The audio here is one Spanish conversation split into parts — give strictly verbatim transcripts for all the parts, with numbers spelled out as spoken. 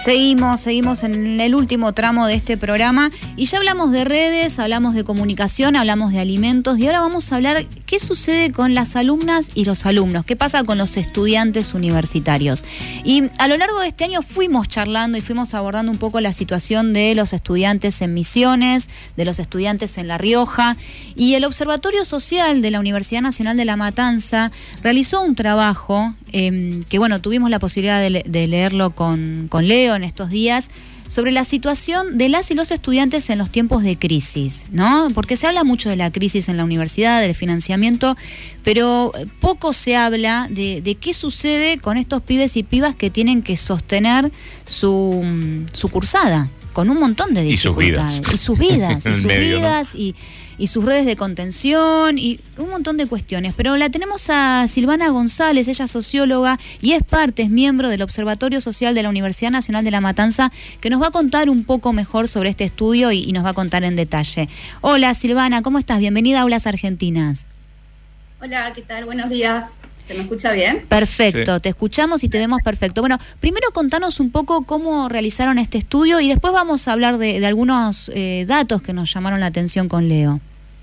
Seguimos, seguimos en el último tramo de este programa y ya hablamos de redes, hablamos de comunicación, hablamos de alimentos y ahora vamos a hablar qué sucede con las alumnas y los alumnos, qué pasa con los estudiantes universitarios. Y a lo largo de este año fuimos charlando y fuimos abordando un poco la situación de los estudiantes en Misiones, de los estudiantes en La Rioja, y el Observatorio Social de la Universidad Nacional de La Matanza realizó un trabajo eh, que bueno, tuvimos la posibilidad de, le- de leerlo con, con Leo en estos días, sobre la situación de las y los estudiantes en los tiempos de crisis, ¿no? Porque se habla mucho de la crisis en la universidad, del financiamiento, pero poco se habla de, de qué sucede con estos pibes y pibas que tienen que sostener su, su cursada, con un montón de dificultades. Y sus vidas. Y sus vidas, y En sus medio, vidas, ¿no? y... y sus redes de contención y un montón de cuestiones. Pero la tenemos a Silvana González, ella es socióloga y es parte, es miembro del Observatorio Social de la Universidad Nacional de La Matanza, que nos va a contar un poco mejor sobre este estudio y, y nos va a contar en detalle. Hola Silvana, ¿cómo estás? Bienvenida a Aulas Argentinas. Hola, ¿qué tal? Buenos días. ¿Se me escucha bien? Perfecto, Sí. te escuchamos y te vemos perfecto. Bueno, primero contanos un poco cómo realizaron este estudio y después vamos a hablar de, de algunos eh, datos que nos llamaron la atención con Leo.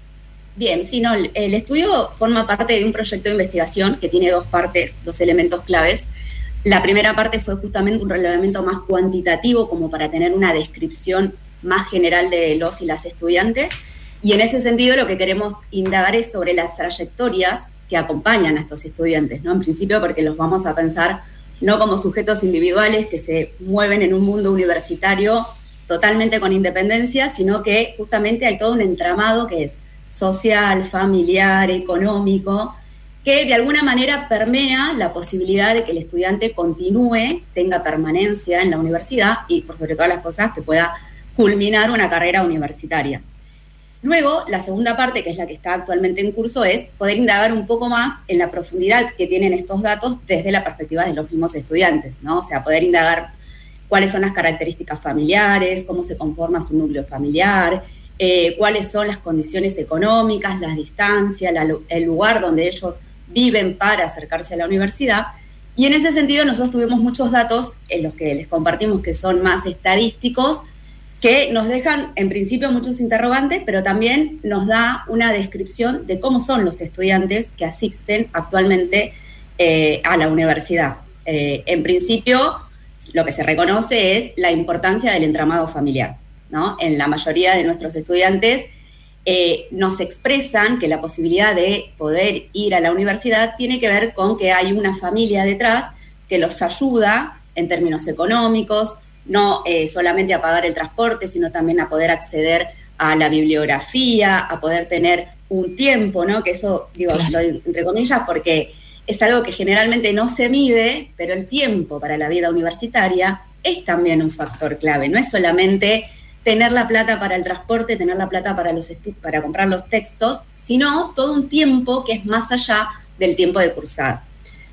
Bien, sí, no, el, el estudio forma parte de un proyecto de investigación que tiene dos partes, dos elementos claves. La primera parte fue justamente un relevamiento más cuantitativo, como para tener una descripción más general de los y las estudiantes. Y en ese sentido lo que queremos indagar es sobre las trayectorias que acompañan a estos estudiantes, ¿no? En principio porque los vamos a pensar no como sujetos individuales que se mueven en un mundo universitario totalmente con independencia, sino que justamente hay todo un entramado que es social, familiar, económico, que de alguna manera permea la posibilidad de que el estudiante continúe, tenga permanencia en la universidad y, por sobre todas las cosas, que pueda culminar una carrera universitaria. Luego, la segunda parte, que es la que está actualmente en curso, es poder indagar un poco más en la profundidad que tienen estos datos desde la perspectiva de los mismos estudiantes, ¿no? O sea, poder indagar cuáles son las características familiares, cómo se conforma su núcleo familiar, eh, cuáles son las condiciones económicas, las distancias, la, el lugar donde ellos viven para acercarse a la universidad. Y en ese sentido nosotros tuvimos muchos datos en los que les compartimos que son más estadísticos, que nos dejan en principio muchos interrogantes, pero también nos da una descripción de cómo son los estudiantes que asisten actualmente eh, a la universidad. Eh, en principio, lo que se reconoce es la importancia del entramado familiar, ¿no? En la mayoría de nuestros estudiantes eh, nos expresan que la posibilidad de poder ir a la universidad tiene que ver con que hay una familia detrás que los ayuda en términos económicos, no eh, solamente a pagar el transporte, sino también a poder acceder a la bibliografía, a poder tener un tiempo, ¿no? Que eso, digo, Claro. lo entre comillas, porque es algo que generalmente no se mide, pero el tiempo para la vida universitaria es también un factor clave. No es solamente tener la plata para el transporte, tener la plata para, los estu- para comprar los textos, sino todo un tiempo que es más allá del tiempo de cursada.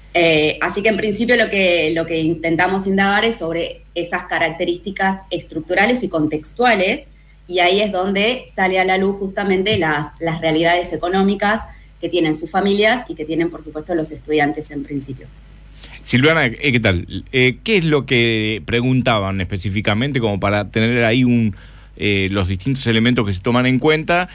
Eh, así que en principio lo que, lo que intentamos indagar es sobre esas características estructurales y contextuales, y ahí es donde sale a la luz justamente las, las realidades económicas que tienen sus familias y que tienen, por supuesto, los estudiantes en principio. Silvana, eh, ¿qué tal? Eh, ¿Qué es lo que preguntaban específicamente como para tener ahí un eh, los distintos elementos que se toman en cuenta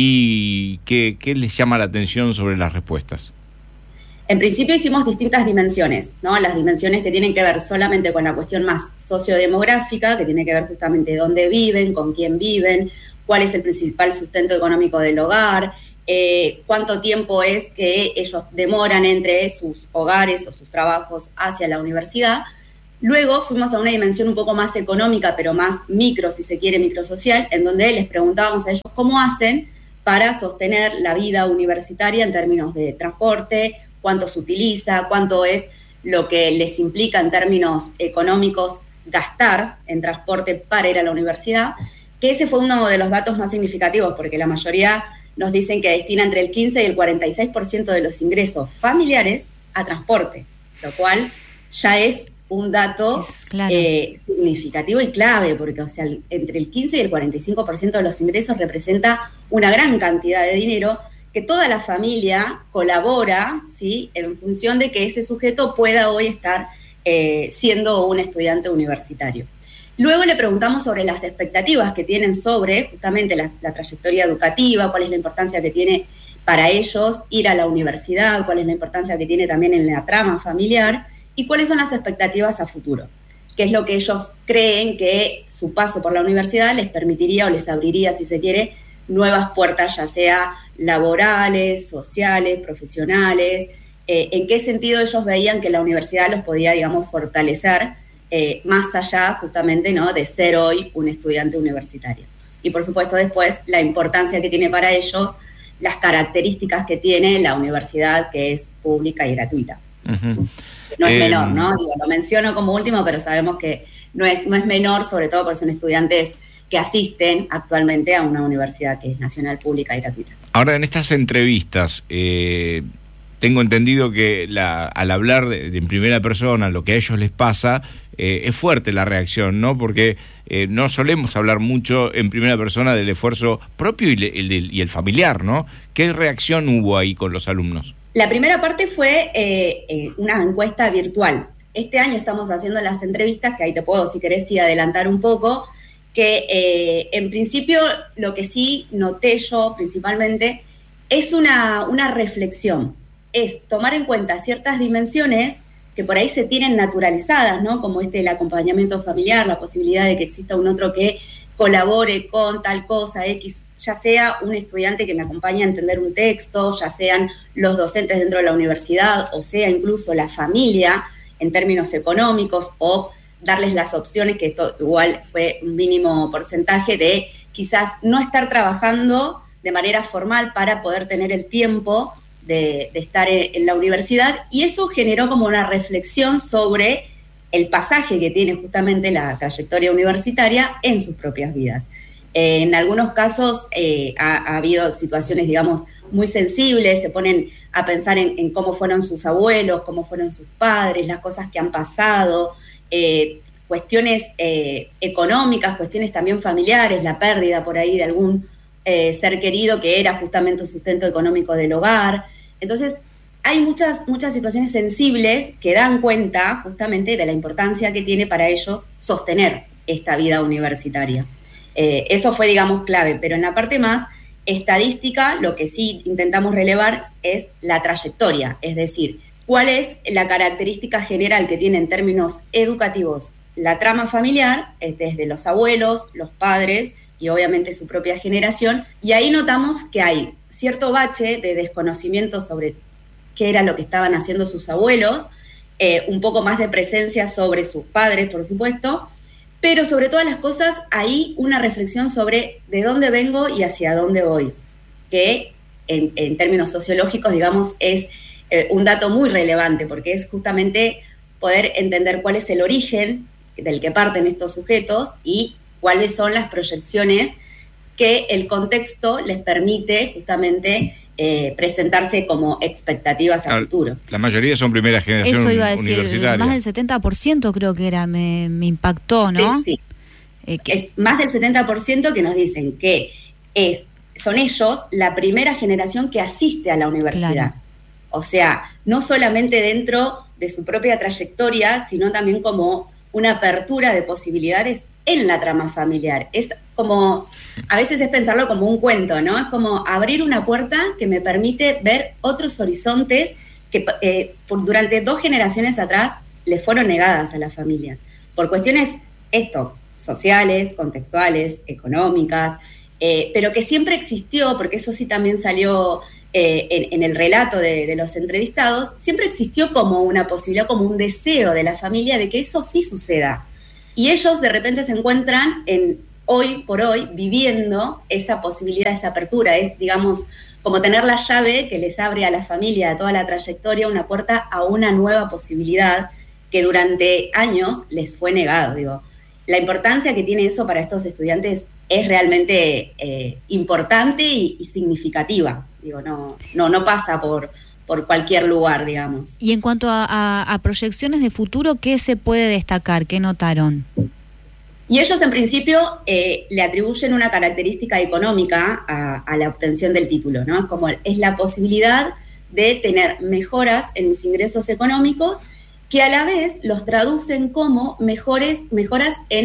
y qué, qué les llama la atención sobre las respuestas? En principio hicimos distintas dimensiones, ¿no? Las dimensiones que tienen que ver solamente con la cuestión más sociodemográfica, que tiene que ver justamente dónde viven, con quién viven, cuál es el principal sustento económico del hogar, eh, cuánto tiempo es que ellos demoran entre sus hogares o sus trabajos hacia la universidad. Luego fuimos a una dimensión un poco más económica, pero más micro, si se quiere, microsocial, en donde les preguntábamos a ellos cómo hacen para sostener la vida universitaria en términos de transporte, cuánto se utiliza, cuánto es lo que les implica en términos económicos gastar en transporte para ir a la universidad, que ese fue uno de los datos más significativos, porque la mayoría nos dicen que destina entre el quince y el cuarenta y seis por ciento de los ingresos familiares a transporte, lo cual ya es un dato Es claro. eh, significativo y clave, porque o sea, entre el quince y el cuarenta y cinco por ciento de los ingresos representa una gran cantidad de dinero que toda la familia colabora, ¿sí?, en función de que ese sujeto pueda hoy estar eh, siendo un estudiante universitario. Luego le preguntamos sobre las expectativas que tienen sobre justamente la, la trayectoria educativa, cuál es la importancia que tiene para ellos ir a la universidad, cuál es la importancia que tiene también en la trama familiar y cuáles son las expectativas a futuro, qué es lo que ellos creen que su paso por la universidad les permitiría o les abriría, si se quiere, nuevas puertas, ya sea laborales, sociales, profesionales, eh, en qué sentido ellos veían que la universidad los podía, digamos, fortalecer eh, más allá justamente, ¿no?, de ser hoy un estudiante universitario. Y por supuesto después la importancia que tiene para ellos, las características que tiene la universidad, que es pública y gratuita. Uh-huh. No es eh, menor, ¿no? Digo, lo menciono como último, pero sabemos que no es, no es menor, sobre todo porque son estudiantes que asisten actualmente a una universidad que es nacional, pública y gratuita. Ahora, en estas entrevistas, eh, tengo entendido que la, al hablar de, de en primera persona lo que a ellos les pasa, eh, es fuerte la reacción, ¿no? Porque eh, no solemos hablar mucho en primera persona del esfuerzo propio y, le, el, del, y el familiar, ¿no? ¿Qué reacción hubo ahí con los alumnos? La primera parte fue eh, eh, una encuesta virtual. Este año estamos haciendo las entrevistas, que ahí te puedo, si querés, sí, adelantar un poco, que eh, en principio lo que sí noté yo principalmente es una, una reflexión, es tomar en cuenta ciertas dimensiones que por ahí se tienen naturalizadas, ¿no? Como este, el acompañamiento familiar, la posibilidad de que exista un otro que colabore con tal cosa X, ya sea un estudiante que me acompañe a entender un texto, ya sean los docentes dentro de la universidad, o sea incluso la familia en términos económicos, o darles las opciones, que esto igual fue un mínimo porcentaje, de quizás no estar trabajando de manera formal para poder tener el tiempo de, de estar en, en la universidad, y eso generó como una reflexión sobre el pasaje que tiene justamente la trayectoria universitaria en sus propias vidas. Eh, en algunos casos eh, ha, ha habido situaciones, digamos, muy sensibles, se ponen a pensar en, en cómo fueron sus abuelos, cómo fueron sus padres, las cosas que han pasado, eh, cuestiones eh, económicas, cuestiones también familiares, la pérdida por ahí de algún eh, ser querido que era justamente un sustento económico del hogar. Entonces, hay muchas, muchas situaciones sensibles que dan cuenta justamente de la importancia que tiene para ellos sostener esta vida universitaria. Eh, eso fue, digamos, clave, pero en la parte más estadística, lo que sí intentamos relevar es la trayectoria, es decir, cuál es la característica general que tiene en términos educativos la trama familiar, es desde los abuelos, los padres y obviamente su propia generación, y ahí notamos que hay cierto bache de desconocimiento sobre qué era lo que estaban haciendo sus abuelos, eh, un poco más de presencia sobre sus padres, por supuesto, pero sobre todas las cosas, ahí una reflexión sobre de dónde vengo y hacia dónde voy, que en, en términos sociológicos, digamos, es eh, un dato muy relevante, porque es justamente poder entender cuál es el origen del que parten estos sujetos y cuáles son las proyecciones que el contexto les permite justamente eh, presentarse como expectativas a futuro. La mayoría son primera generación Eso iba a decir, universitaria. Más del setenta por ciento creo que era, me, me impactó, ¿no? Sí, sí. Eh, que... Es más del setenta por ciento que nos dicen que es, son ellos la primera generación que asiste a la universidad. Claro. O sea, no solamente dentro de su propia trayectoria, sino también como una apertura de posibilidades en la trama familiar. Es como, a veces es pensarlo como un cuento, ¿no? Es como abrir una puerta que me permite ver otros horizontes que eh, por, durante dos generaciones atrás les fueron negadas a las familias. Por cuestiones, esto, sociales, contextuales, económicas, eh, pero que siempre existió, porque eso sí también salió eh, en, en el relato de, de los entrevistados, siempre existió como una posibilidad, como un deseo de la familia de que eso sí suceda. Y ellos de repente se encuentran en hoy por hoy viviendo esa posibilidad, esa apertura. Es, digamos, como tener la llave que les abre a la familia, a toda la trayectoria, una puerta a una nueva posibilidad que durante años les fue negado. Digo, la importancia que tiene eso para estos estudiantes es realmente eh, importante y, y significativa. Digo, no, no, no pasa por... por cualquier lugar, digamos. Y en cuanto a, a, a proyecciones de futuro, ¿qué se puede destacar? ¿Qué notaron? Y ellos en principio eh, le atribuyen una característica económica a, a la obtención del título, ¿no? Es como, es la posibilidad de tener mejoras en mis ingresos económicos que a la vez los traducen como mejores, mejoras en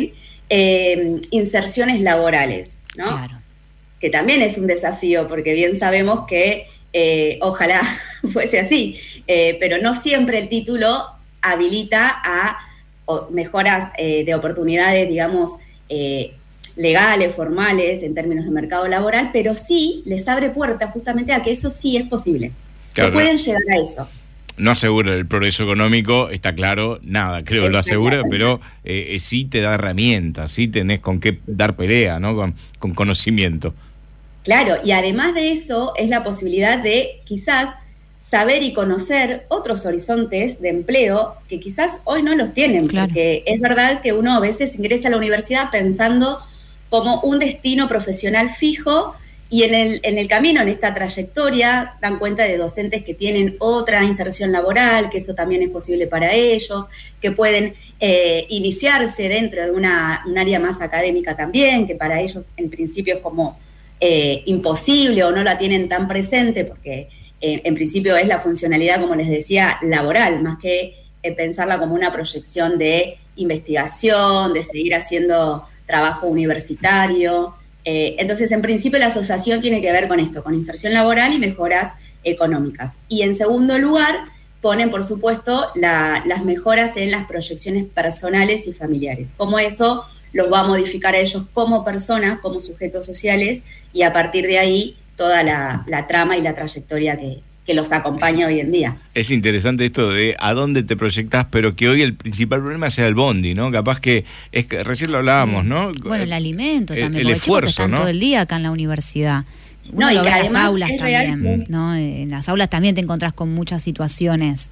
eh, inserciones laborales, ¿no? Claro. Que también es un desafío, porque bien sabemos que eh, ojalá fuese así, eh, pero no siempre el título habilita a o, mejoras eh, de oportunidades, digamos, eh, legales, formales, en términos de mercado laboral, pero sí les abre puertas justamente a que eso sí es posible, claro, que pueden llegar a eso. No asegura el progreso económico, está claro, nada, creo que lo asegura, pero eh, sí te da herramientas, sí tenés con qué dar pelea, ¿no? Con, con conocimiento. Claro, y además de eso es la posibilidad de quizás saber y conocer otros horizontes de empleo que quizás hoy no los tienen, claro, porque es verdad que uno a veces ingresa a la universidad pensando como un destino profesional fijo, y en el, en el camino, en esta trayectoria, dan cuenta de docentes que tienen otra inserción laboral, que eso también es posible para ellos, que pueden eh, iniciarse dentro de una, un área más académica también, que para ellos en principio es como eh, imposible o no la tienen tan presente, porque eh, en principio es la funcionalidad, como les decía, laboral, más que eh, pensarla como una proyección de investigación, de seguir haciendo trabajo universitario. Eh, entonces, en principio, la asociación tiene que ver con esto, con inserción laboral y mejoras económicas. Y en segundo lugar, ponen, por supuesto, la, las mejoras en las proyecciones personales y familiares. Cómo eso los va a modificar a ellos como personas, como sujetos sociales, y a partir de ahí toda la, la trama y la trayectoria que, que los acompaña hoy en día. Es interesante esto de a dónde te proyectás, pero que hoy el principal problema sea el bondi, ¿no? Capaz que, es que recién lo hablábamos, ¿no? Bueno, el alimento el, también, el porque esfuerzo, chicos que están ¿no? todo el día acá en la universidad. Uno no, y lo que ve en las aulas también, real, ¿no? En las aulas también te encontrás con muchas situaciones.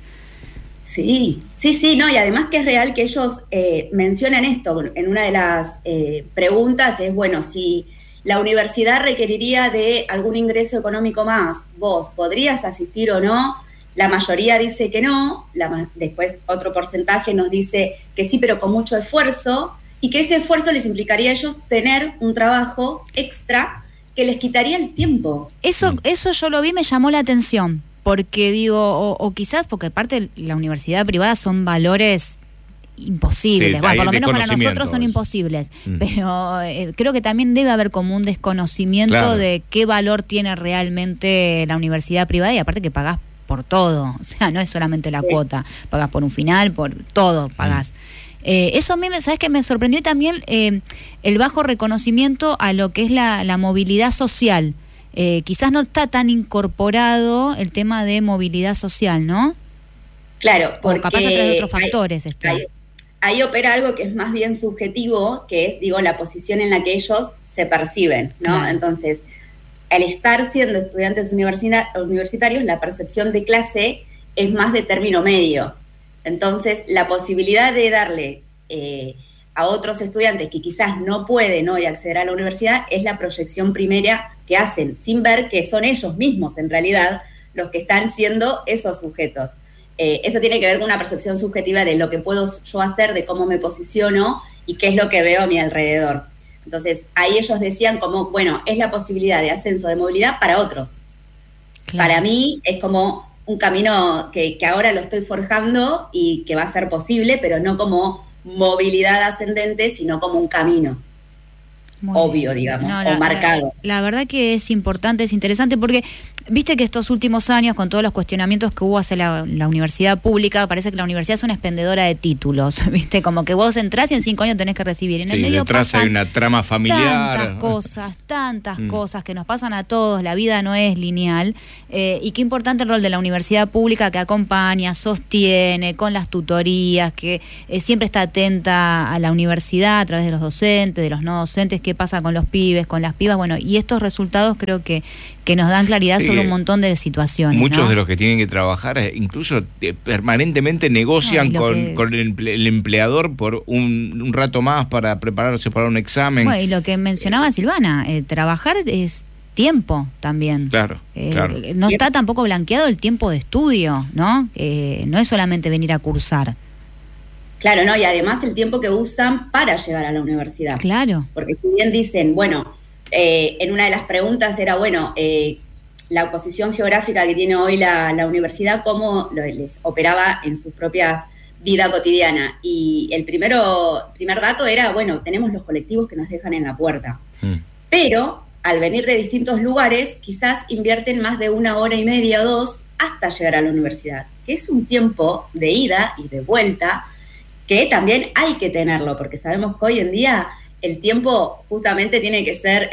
Sí, sí, sí, no, y además que es real que ellos eh, mencionan esto en una de las eh, preguntas, es bueno, si la universidad requeriría de algún ingreso económico más, ¿vos podrías asistir o no? La mayoría dice que no, la, después otro porcentaje nos dice que sí, pero con mucho esfuerzo, y que ese esfuerzo les implicaría a ellos tener un trabajo extra que les quitaría el tiempo. Eso, eso yo lo vi, me llamó la atención, porque digo, o, o quizás porque aparte la universidad privada son valores imposibles, sí, bueno, por lo menos para nosotros son imposibles, mm. pero eh, creo que también debe haber como un desconocimiento, claro, de qué valor tiene realmente la universidad privada, y aparte que pagás por todo, o sea, no es solamente la sí. cuota, pagás por un final, por todo pagás. Mm. Eh, eso a mí, ¿sabes qué? Me sorprendió también eh, el bajo reconocimiento a lo que es la, la movilidad social. Eh, quizás no está tan incorporado el tema de movilidad social, ¿no? Claro, porque o capaz a través de otros factores. Hay, está. Hay, ahí opera algo que es más bien subjetivo, que es, digo, la posición en la que ellos se perciben, ¿no? Claro. Entonces, al estar siendo estudiantes universitarios, la percepción de clase es más de término medio. Entonces, la posibilidad de darle eh, a otros estudiantes que quizás no pueden hoy acceder a la universidad es la proyección primaria que hacen, sin ver que son ellos mismos, en realidad, los que están siendo esos sujetos. Eh, eso tiene que ver con una percepción subjetiva de lo que puedo yo hacer, de cómo me posiciono y qué es lo que veo a mi alrededor. Entonces, ahí ellos decían como, bueno, es la posibilidad de ascenso de movilidad para otros. Claro. Para mí es como un camino que, que ahora lo estoy forjando y que va a ser posible, pero no como movilidad ascendente, sino como un camino. Muy obvio, digamos, no, la, o marcado. La, la verdad que es importante, es interesante, porque viste que estos últimos años, con todos los cuestionamientos que hubo hacia la, la universidad pública, parece que la universidad es una expendedora de títulos, viste, como que vos entrás y en cinco años tenés que recibir. En sí, el medio detrás hay una trama familiar. Tantas cosas, tantas mm. cosas que nos pasan a todos, la vida no es lineal, eh, y qué importante el rol de la universidad pública, que acompaña, sostiene, con las tutorías, que eh, siempre está atenta a la universidad a través de los docentes, de los no docentes, qué pasa con los pibes, con las pibas, bueno, y estos resultados creo que, que nos dan claridad sí, sobre un montón de situaciones. Muchos ¿no? de los que tienen que trabajar incluso eh, permanentemente negocian no, con, que... con el, el empleador por un, un rato más para prepararse para un examen. Bueno, y lo que mencionaba Silvana, eh, trabajar es tiempo también. Claro, eh, claro. No está tampoco blanqueado el tiempo de estudio, ¿no? Eh, no es solamente venir a cursar. Claro, no, y además el tiempo que usan para llegar a la universidad. Claro. Porque si bien dicen, bueno, eh, en una de las preguntas era, bueno, eh, la posición geográfica que tiene hoy la, la universidad, cómo lo, les operaba en sus propias vida cotidiana. Y el primero, primer dato era, bueno, tenemos los colectivos que nos dejan en la puerta. Mm. Pero al venir de distintos lugares, quizás invierten más de una hora y media o dos hasta llegar a la universidad, que es un tiempo de ida y de vuelta que también hay que tenerlo, porque sabemos que hoy en día el tiempo justamente tiene que ser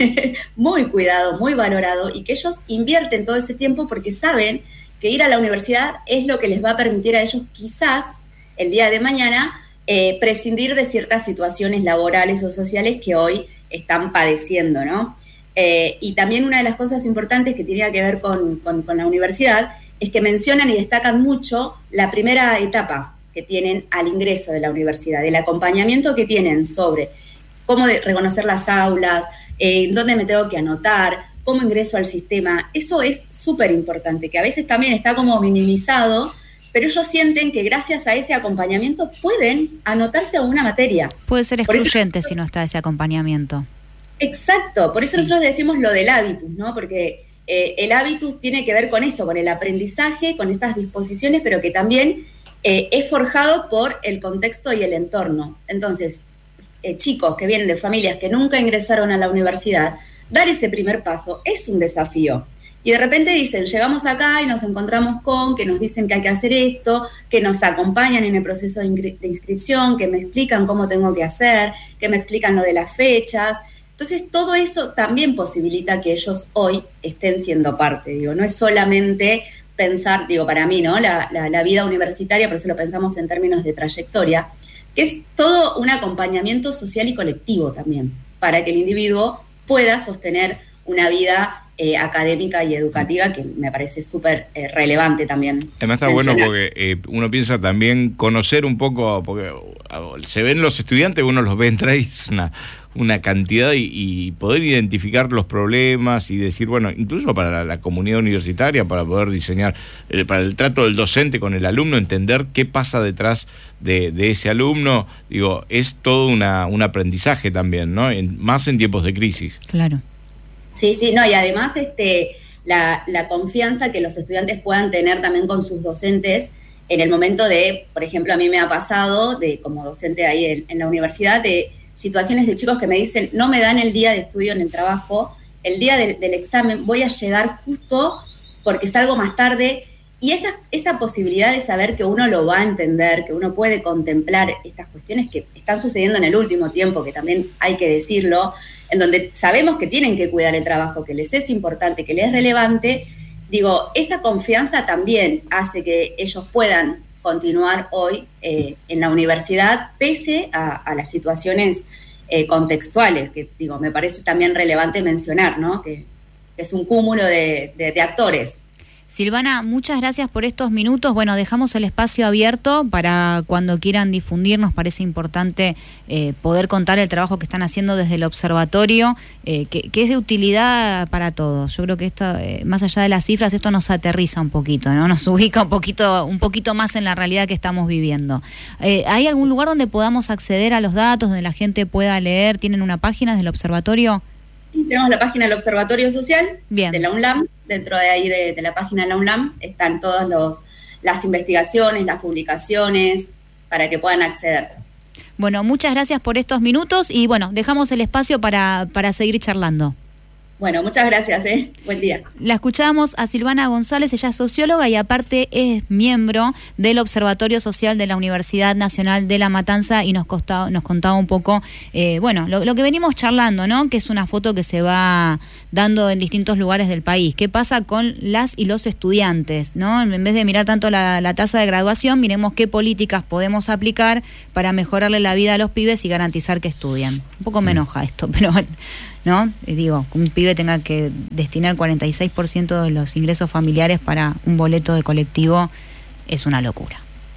muy cuidado, muy valorado, y que ellos invierten todo ese tiempo porque saben que ir a la universidad es lo que les va a permitir a ellos quizás el día de mañana eh, prescindir de ciertas situaciones laborales o sociales que hoy están padeciendo, ¿no? Eh, y también una de las cosas importantes que tenía que ver con, con, con la universidad es que mencionan y destacan mucho la primera etapa que tienen al ingreso de la universidad, el acompañamiento que tienen sobre cómo de reconocer las aulas, eh, dónde me tengo que anotar, cómo ingreso al sistema. Eso es súper importante, que a veces también está como minimizado, pero ellos sienten que gracias a ese acompañamiento pueden anotarse a una materia. Puede ser excluyente eso, si no está ese acompañamiento. Exacto, por eso sí. Nosotros decimos lo del hábitus, ¿no? Porque eh, el hábitus tiene que ver con esto, con el aprendizaje, con estas disposiciones, pero que también eh, es forjado por el contexto y el entorno. Entonces, eh, chicos que vienen de familias que nunca ingresaron a la universidad, dar ese primer paso es un desafío. Y de repente dicen, llegamos acá y nos encontramos con que nos dicen que hay que hacer esto, que nos acompañan en el proceso de, inscri- de inscripción, que me explican cómo tengo que hacer, que me explican lo de las fechas. Entonces, todo eso también posibilita que ellos hoy estén siendo parte. Digo, no es solamente pensar, digo, para mí, ¿no? La, la, la vida universitaria, por eso lo pensamos en términos de trayectoria, que es todo un acompañamiento social y colectivo también, para que el individuo pueda sostener una vida eh, académica y educativa, que me parece súper eh, relevante también. Además está mencionar. Bueno porque eh, uno piensa también conocer un poco, porque uh, se ven los estudiantes, uno los ve entrar y es una, una cantidad, y, y poder identificar los problemas y decir, bueno, incluso para la, la comunidad universitaria, para poder diseñar, eh, para el trato del docente con el alumno, entender qué pasa detrás de, de ese alumno, digo, es todo una, un aprendizaje también, ¿no? En, más en tiempos de crisis. Claro. Sí, sí, no, y además este, la, la confianza que los estudiantes puedan tener también con sus docentes en el momento de, por ejemplo, a mí me ha pasado, de como docente ahí en, en la universidad, de situaciones de chicos que me dicen, no me dan el día de estudio en el trabajo, el día del, del examen voy a llegar justo porque salgo más tarde, y esa, esa posibilidad de saber que uno lo va a entender, que uno puede contemplar estas cuestiones que están sucediendo en el último tiempo, que también hay que decirlo, en donde sabemos que tienen que cuidar el trabajo, que les es importante, que les es relevante, digo, esa confianza también hace que ellos puedan continuar hoy eh, en la universidad, pese a, a las situaciones eh, contextuales, que digo, me parece también relevante mencionar, ¿no? Que, que es un cúmulo de, de, de actores. Silvana, muchas gracias por estos minutos. Bueno, dejamos el espacio abierto para cuando quieran difundir. Nos parece importante eh, poder contar el trabajo que están haciendo desde el observatorio, eh, que, que es de utilidad para todos. Yo creo que esto, eh, más allá de las cifras, esto nos aterriza un poquito, ¿no? Nos ubica un poquito, un poquito más en la realidad que estamos viviendo. Eh, ¿Hay algún lugar donde podamos acceder a los datos, donde la gente pueda leer? ¿Tienen una página del observatorio? Tenemos la página del Observatorio Social Bien. de la UNLAM. Dentro de ahí de, de la página de la UNLAM están todas los, las investigaciones, las publicaciones, para que puedan acceder. Bueno, muchas gracias por estos minutos y bueno, dejamos el espacio para, para seguir charlando. Bueno, muchas gracias, ¿eh? Buen día. La escuchamos a Silvana González, ella es socióloga y aparte es miembro del Observatorio Social de la Universidad Nacional de La Matanza, y nos, costaba, nos contaba un poco, eh, bueno, lo, lo que venimos charlando, ¿no? Que es una foto que se va dando en distintos lugares del país. ¿Qué pasa con las y los estudiantes, ¿no? En vez de mirar tanto la, la tasa de graduación, miremos qué políticas podemos aplicar para mejorarle la vida a los pibes y garantizar que estudian. Un poco me enoja esto, pero bueno, ¿no? Digo, que un pibe tenga que destinar cuarenta y seis por ciento de los ingresos familiares para un boleto de colectivo es una locura.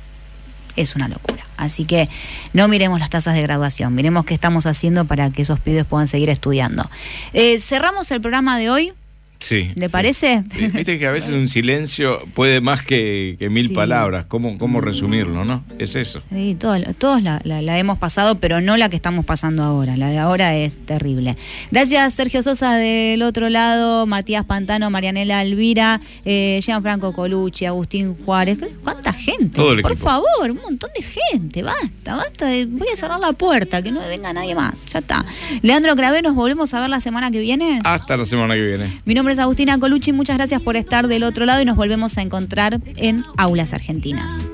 Es una locura. Así que no miremos las tasas de graduación, miremos qué estamos haciendo para que esos pibes puedan seguir estudiando. Eh, cerramos el programa de hoy. Sí. ¿Le sí. parece? Sí. Viste que a veces un silencio puede más que, que mil Sí. palabras. ¿Cómo, cómo resumirlo, no? Es eso. Sí, todos, todos la, la, la hemos pasado, pero no la que estamos pasando ahora. La de ahora es terrible. Gracias, Sergio Sosa, del otro lado, Matías Pantano, Marianela Elvira, eh, Gianfranco Colucci, Agustín Juárez. ¿Cuánta gente? Todo el Por equipo. favor, un montón de gente. Basta, basta. de- Voy a cerrar la puerta, que no venga nadie más. Ya está. Leandro Cravé, ¿nos volvemos a ver la semana que viene? Hasta la semana que viene. Mi nombre es Agustina Colucci, muchas gracias por estar del otro lado y nos volvemos a encontrar en Aulas Argentinas.